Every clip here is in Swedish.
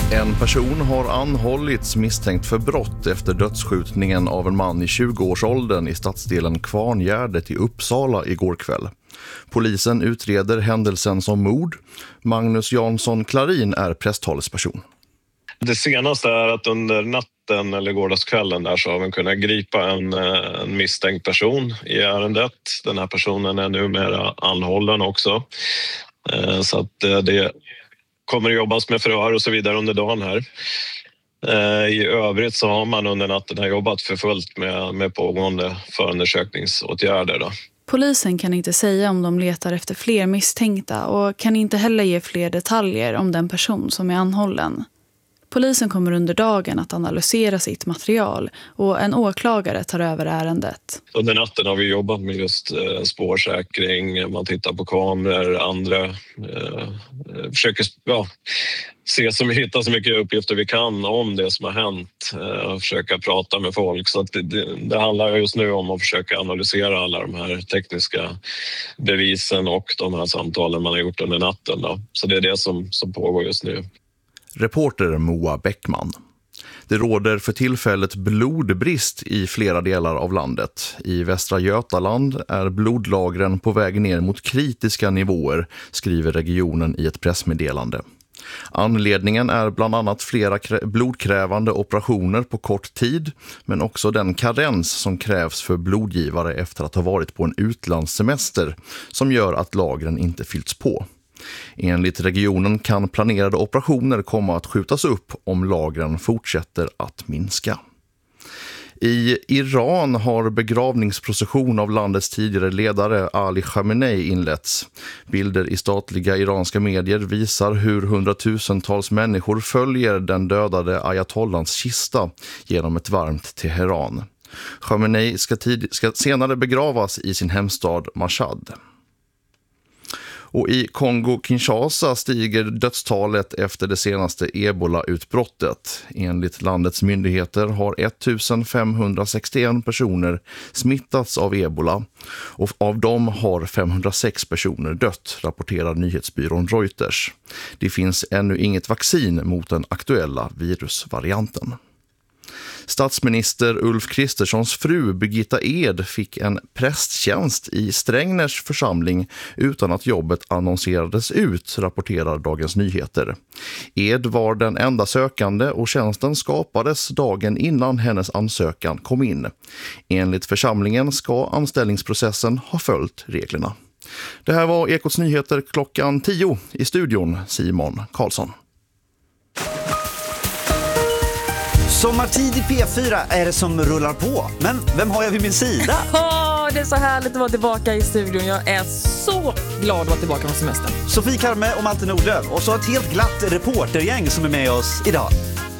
En person har anhållits misstänkt för brott efter dödsskjutningen av en man i 20-årsåldern i stadsdelen Kvarngärdet i Uppsala igår kväll. Polisen utreder händelsen som mord. Magnus Jansson Klarin är presstalesperson. Det senaste är att under natten eller gårdagskvällen där så har man kunnat gripa en misstänkt person i ärendet. Den här personen är numera anhållen också. Så att det kommer att jobbas med förhör och så vidare under dagen här. I övrigt så har man under natten jobbat för fullt med pågående förundersökningsåtgärder då. Polisen kan inte säga om de letar efter fler misstänkta och kan inte heller ge fler detaljer om den person som är anhållen. Polisen kommer under dagen att analysera sitt material och en åklagare tar över ärendet. Under natten har vi jobbat med just spårsäkring, man tittar på kameror, andra försöker hitta så mycket uppgifter vi kan om det som har hänt och försöka prata med folk. Så att det handlar just nu om att försöka analysera alla de här tekniska bevisen och de här samtalen man har gjort under natten då. Så det är det som pågår just nu. Reporter Moa Bäckman. Det råder för tillfället blodbrist i flera delar av landet. I Västra Götaland är blodlagren på väg ner mot kritiska nivåer, skriver regionen i ett pressmeddelande. Anledningen är bland annat flera blodkrävande operationer på kort tid, men också den karens som krävs för blodgivare efter att ha varit på en utlandssemester som gör att lagren inte fyllts på. Enligt regionen kan planerade operationer komma att skjutas upp om lagren fortsätter att minska. I Iran har begravningsprocession av landets tidigare ledare Ali Khamenei inletts. Bilder i statliga iranska medier visar hur hundratusentals människor följer den dödade ayatollans kista genom ett varmt Teheran. Khamenei ska senare begravas i sin hemstad Mashhad. Och i Kongo-Kinshasa stiger dödstalet efter det senaste Ebola-utbrottet. Enligt landets myndigheter har 1561 personer smittats av Ebola och av dem har 506 personer dött, rapporterar nyhetsbyrån Reuters. Det finns ännu inget vaccin mot den aktuella virusvarianten. Statsminister Ulf Kristerssons fru Birgitta Ed fick en prästtjänst i Strängnäs församling utan att jobbet annonserades ut, rapporterar Dagens Nyheter. Ed var den enda sökande och tjänsten skapades dagen innan hennes ansökan kom in. Enligt församlingen ska anställningsprocessen ha följt reglerna. Det här var Ekots nyheter klockan 10 i studion, Simon Karlsson. Sommartid i P4 är det som rullar på. Men vem har jag vid min sida? Det är så härligt att vara tillbaka i studion. Jag är så glad att vara tillbaka från semestern. Sofie Karme och Malte Nordlöf. Och så ett helt glatt reportergäng som är med oss idag.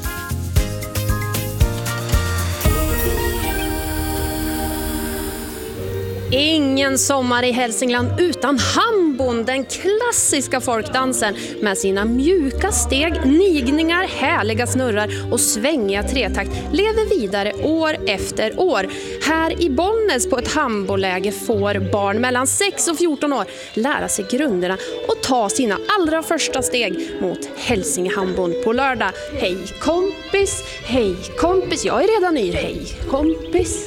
Ingen sommar i Hälsingland utan hambon, den klassiska folkdansen med sina mjuka steg, nigningar, härliga snurrar och svängiga tretakt lever vidare år efter år. Här i Bollnäs på ett hamboläge får barn mellan 6 och 14 år lära sig grunderna och ta sina allra första steg mot Hälsingehambon på lördag. Hej kompis, jag är redan yr. Hej kompis.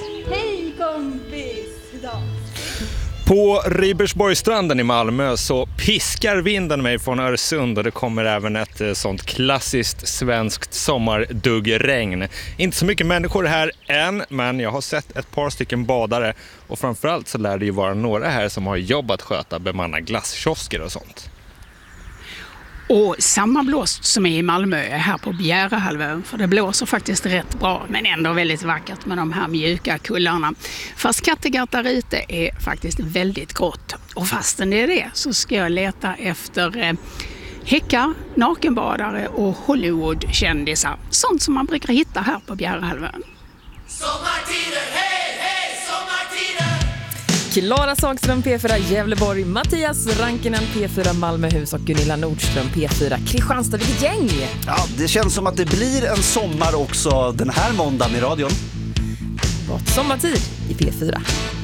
På Ribersborgsstranden i Malmö så piskar vinden mig från Öresund och det kommer även ett sånt klassiskt svenskt sommardugregn. Inte så mycket människor här än, men jag har sett ett par stycken badare och framförallt så lär det ju vara några här som har jobbat sköta bemanna glasskiosker och sånt. Och samma blåst som är i Malmö är här på Bjärehalvön, för det blåser faktiskt rätt bra men ändå väldigt vackert med de här mjuka kullarna. Fast Kattegatt där ute är faktiskt väldigt grått. Och fastän det är det så ska jag leta efter häckar, nakenbadare och Hollywood-kändisar. Sånt som man brukar hitta här på Bjärehalvön. Sommartider, hej, hej, sommartider! Klara Sagström P4 Gävleborg, Mattias Rankinen P4 Malmöhus och Gunilla Nordström P4 Kristianstad. Vilket gäng! Ja, det känns som att det blir en sommar också den här måndagen i radion. Gott sommartid i P4.